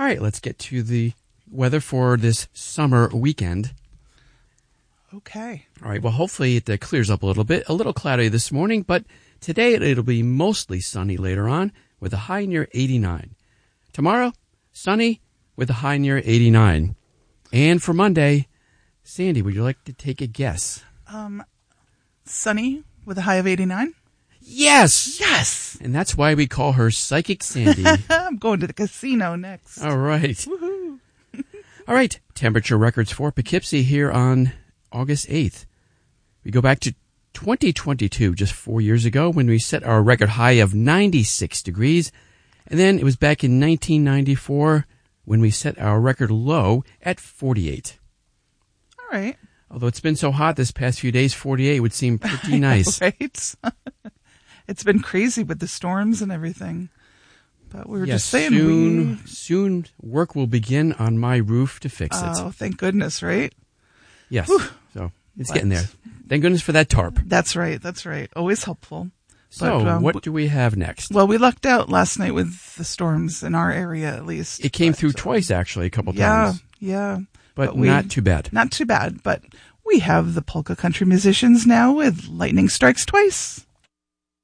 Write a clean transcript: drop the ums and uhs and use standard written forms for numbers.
right, let's get to the weather for this summer weekend. Okay. All right, well, hopefully it clears up a little bit. A little cloudy this morning, but today it'll be mostly sunny later on with a high near 89. Tomorrow, sunny with a high near 89. And for Monday, Sandy, would you like to take a guess? Sunny with a high of 89. Yes! Yes! And that's why we call her Psychic Sandy. I'm going to the casino next. All right. Woohoo! All right, temperature records for Poughkeepsie here on August 8th. We go back to 2022, just 4 years ago, when we set our record high of 96 degrees. And then it was back in 1994 when we set our record low at 48. All right. Although it's been so hot this past few days, 48 would seem pretty nice. Right? It's been crazy with the storms and everything. But we were just saying soon work will begin on my roof to fix it. Oh, thank goodness, right? Yes. Whew. So it's getting there. Thank goodness for that tarp. That's right. Always helpful. So But, what do we have next? Well, we lucked out last night with the storms in our area, at least. It came through twice, actually, a couple times. Yeah. But not too bad. Not too bad. But we have the polka country musicians now with Lightning Strikes Twice.